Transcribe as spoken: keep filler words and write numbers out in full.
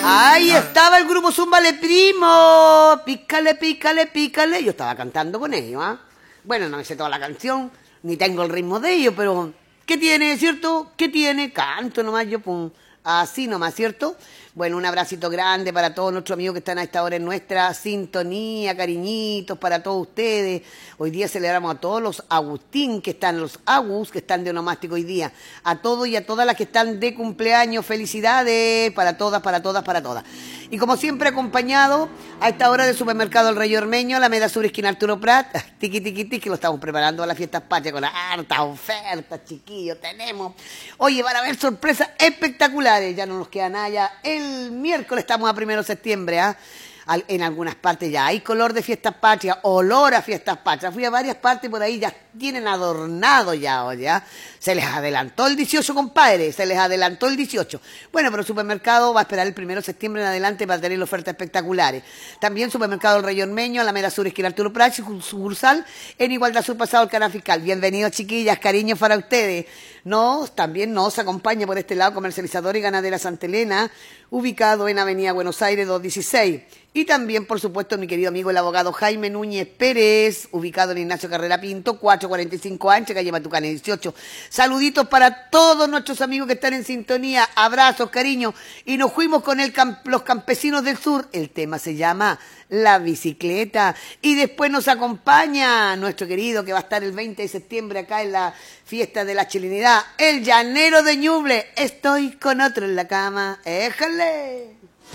Ahí estaba el grupo Zúmbale Primo. Pícale, pícale, pícale. Yo estaba cantando con ellos, ¿ah? ¿eh? Bueno, no me sé toda la canción, ni tengo el ritmo de ellos, pero ¿qué tiene, cierto? ¿Qué tiene? Canto nomás yo, pum. Así nomás, ¿cierto? Bueno, un abracito grande para todos nuestros amigos que están a esta hora en nuestra sintonía, cariñitos para todos ustedes. Hoy día celebramos a todos los Agustín que están, los Agus que están de onomástico hoy día. A todos y a todas las que están de cumpleaños, felicidades para todas, para todas, para todas. Y como siempre acompañado a esta hora del supermercado El Rey Ormeño, la Alameda Sur, esquina Arturo Prat, tiqui tiqui tiqui, que lo estamos preparando a las fiestas patrias con hartas ofertas, chiquillos, tenemos. Oye, van a haber sorpresas espectaculares, ya no nos queda nada ya. El miércoles estamos a primero de septiembre, ¿ah? ¿eh? En algunas partes ya hay color de fiestas patrias, olor a fiestas patrias. Fui a varias partes por ahí, ya tienen adornado ya, oye. ¿eh? Se les adelantó el dieciocho, compadre, se les adelantó el dieciocho. Bueno, pero el supermercado va a esperar el primero de septiembre en adelante para tener ofertas espectaculares. También supermercado El Rey Ormeño, Alameda Sur, esquina Arturo Prat, sucursal en Igualdad Sur, pasado el canal fiscal. Bienvenidos, chiquillas, cariños para ustedes. Nos, también nos acompaña por este lado Comercializadora y Ganadera Santa Elena, ubicado en Avenida Buenos Aires doscientos dieciséis. Y también, por supuesto, mi querido amigo el abogado Jaime Núñez Pérez, ubicado en Ignacio Carrera Pinto, cuatrocientos cuarenta y cinco Ancha, calle Matucana dieciocho. Saluditos para todos nuestros amigos que están en sintonía, abrazos, cariños. Y nos fuimos con el camp los campesinos del sur. El tema se llama La Bicicleta. Y después nos acompaña nuestro querido que va a estar el veinte de septiembre acá en la fiesta de la chilenidad, el Llanero de Ñuble. Estoy con otro en la cama. ¡Éjale!